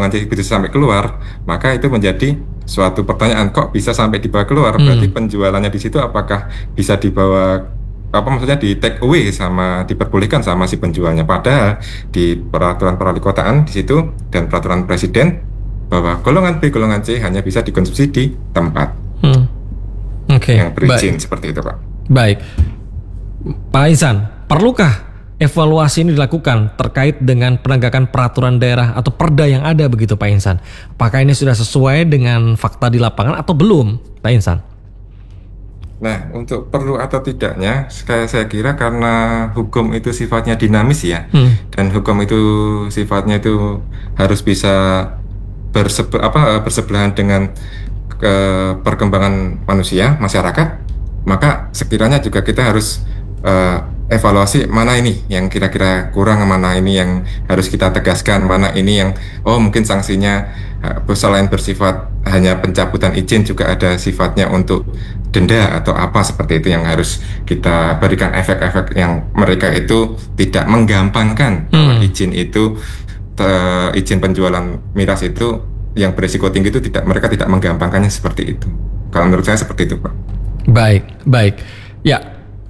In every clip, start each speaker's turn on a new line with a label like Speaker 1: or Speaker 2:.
Speaker 1: golongan C bisa sampai keluar, maka itu menjadi suatu pertanyaan, kok bisa sampai dibawa keluar? Berarti penjualannya di situ apakah bisa dibawa, apa maksudnya, di take away sama diperbolehkan sama si penjualnya? Padahal di peraturan perwali-kotaan di situ dan peraturan presiden bahwa golongan B, golongan C hanya bisa dikonsumsi di tempat yang berizin, seperti itu, Pak.
Speaker 2: Baik, Pak Ihsan, perlukah evaluasi ini dilakukan terkait dengan penegakan peraturan daerah atau perda yang ada begitu, Pak Ihsan? Apakah ini sudah sesuai dengan fakta di lapangan atau belum, Pak Ihsan?
Speaker 1: Nah, untuk perlu atau tidaknya, saya kira karena hukum itu sifatnya dinamis ya, dan hukum itu sifatnya itu harus bisa bersebelahan dengan perkembangan manusia, masyarakat, maka sekiranya juga kita harus evaluasi mana ini yang kira-kira kurang, mana ini yang harus kita tegaskan, mana ini yang mungkin sanksinya selain bersifat hanya pencabutan izin juga ada sifatnya untuk denda atau apa seperti itu yang harus kita berikan efek-efek yang mereka itu tidak menggampangkan bahwa izin itu izin penjualan miras itu yang berisiko tinggi itu mereka tidak menggampangkannya seperti itu. Kalau menurut saya seperti itu, Pak.
Speaker 2: Baik. Ya.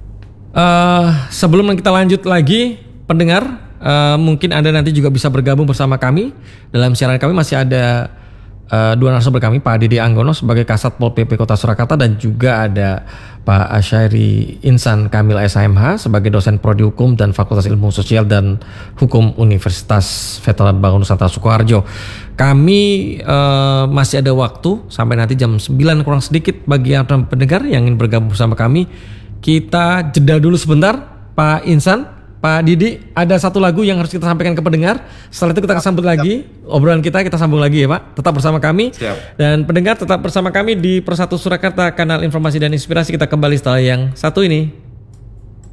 Speaker 2: Sebelum kita lanjut lagi, pendengar, mungkin Anda nanti juga bisa bergabung bersama kami. Dalam siaran kami masih ada dua narasumber kami, Pak Didi Anggono sebagai Kasat Pol PP Kota Surakarta dan juga ada Pak Asyairi Insan Kamil SHMH sebagai dosen Prodi Hukum dan Fakultas Ilmu Sosial dan Hukum Universitas Veteran Bangun Nusantara Sukoharjo. Kami masih ada waktu sampai nanti jam 9 kurang sedikit bagi yang pendengar yang ingin bergabung bersama kami. Kita jeda dulu sebentar, Pak Ihsan, Pak Didi, ada satu lagu yang harus kita sampaikan ke pendengar. Setelah itu kita akan sambut lagi obrolan kita sambung lagi ya, Pak. Tetap bersama kami.
Speaker 1: Siap.
Speaker 2: Dan pendengar tetap bersama kami di Persatu Surakarta, kanal informasi dan inspirasi. Kita kembali setelah yang satu ini.